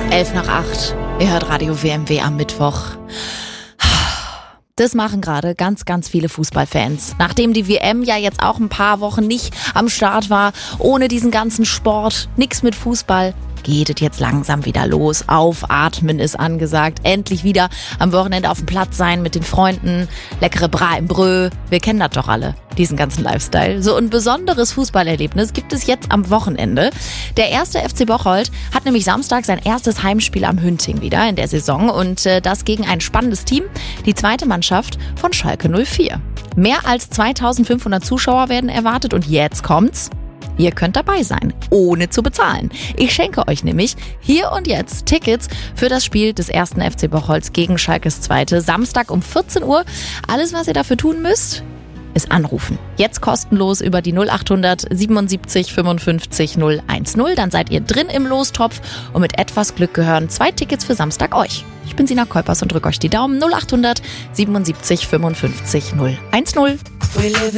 7:11. Ihr hört Radio WMW am Mittwoch. Das machen gerade ganz, ganz viele Fußballfans. Nachdem die WM ja jetzt auch ein paar Wochen nicht am Start war, ohne diesen ganzen Sport, nix mit Fußball, geht es jetzt langsam wieder los. Aufatmen ist angesagt. Endlich wieder am Wochenende auf dem Platz sein mit den Freunden. Leckere Bras im Brö. Wir kennen das doch alle, diesen ganzen Lifestyle. So ein besonderes Fußballerlebnis gibt es jetzt am Wochenende. Der erste FC Bocholt hat nämlich Samstag sein erstes Heimspiel am Hünting wieder in der Saison. Und das gegen ein spannendes Team, die zweite Mannschaft von Schalke 04. Mehr als 2500 Zuschauer werden erwartet und jetzt kommt's. Ihr könnt dabei sein, ohne zu bezahlen. Ich schenke euch nämlich hier und jetzt Tickets für das Spiel des ersten FC Bocholts gegen Schalkes Zweite, Samstag um 14 Uhr. Alles, was ihr dafür tun müsst, ist anrufen. Jetzt kostenlos über die 0800 77 55 010. Dann seid ihr drin im Lostopf und mit etwas Glück gehören 2 Tickets für Samstag euch. Ich bin Sina Keupers und drücke euch die Daumen. 0800 77 55 010.